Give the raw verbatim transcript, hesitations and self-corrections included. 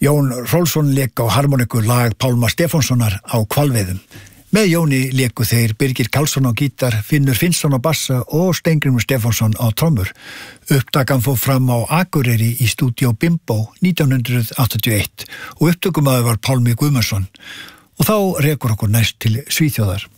Jón Rolfsson lék á harmoniku lag Pálma Stefánssonar á Hvalveiðum. Með Jóni léku þeir Birgir Karlsson á gítar, Finnur Finnsson á bassa og Steingrímur Stefánsson á trommur. Upptakan fór fram á Akureyri í stúdíó Bimbo nítján hundruð áttatíu og eitt og upptökumaður var Pálmi Guðmundsson. Og þá rekur okkur næst til Svíþjóðar.